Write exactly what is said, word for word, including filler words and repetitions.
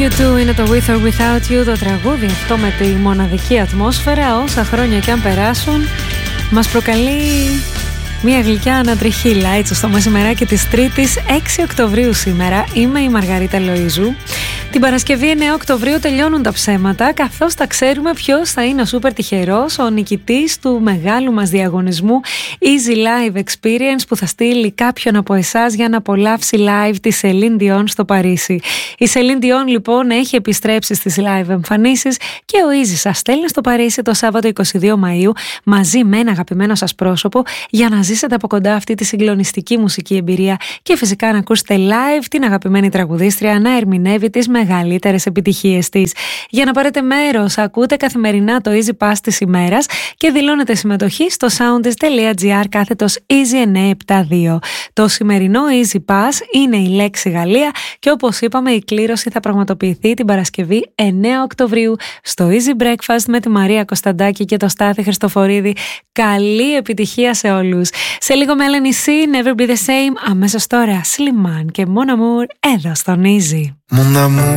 γιου τού είναι το With or Without You, το τραγούδι αυτό με τη μοναδική ατμόσφαιρα, όσα χρόνια και αν περάσουν, μας προκαλεί μια γλυκιά ανατριχύλα έτσι στο μεσημεράκι της Τρίτης έξι Οκτωβρίου σήμερα. Είμαι η Μαργαρίτα Λοΐζου. Την Παρασκευή εννέα Οκτωβρίου τελειώνουν τα ψέματα, καθώς θα ξέρουμε ποιος θα είναι ο σούπερ τυχερός, ο νικητής του μεγάλου μας διαγωνισμού Easy Live Experience που θα στείλει κάποιον από εσάς για να απολαύσει live τη Celine Dion στο Παρίσι. Η Celine Dion λοιπόν έχει επιστρέψει στις live εμφανίσεις και ο Easy σας στέλνει στο Παρίσι το Σάββατο είκοσι δύο Μαΐου μαζί με ένα αγαπημένο σας πρόσωπο για να ζήσετε από κοντά αυτή τη συγκλονιστική μουσική εμπειρία και φυσικά να ακούσετε live την αγαπημένη τραγουδίστρια να ερμηνεύει τις μεγαλύτερες επιτυχίες της. Για να πάρετε μέρος, ακούτε καθημερινά το Easy Pass της ημέρας και δηλώνετε συμμετοχή στο soundist.gr κάθετος Easy εννιακόσια εβδομήντα δύο. Το σημερινό Easy Pass είναι η λέξη Γαλλία και όπως είπαμε η κλήρωση θα πραγματοποιηθεί την Παρασκευή εννέα Οκτωβρίου στο Easy Breakfast με τη Μαρία Κωνσταντάκη και το Στάθη Χριστοφορίδη. Καλή επιτυχία σε όλους. Σε λίγο με Eleni C, Never Be The Same, αμέσως τώρα Slimane και Mon Amour εδώ στον Easy.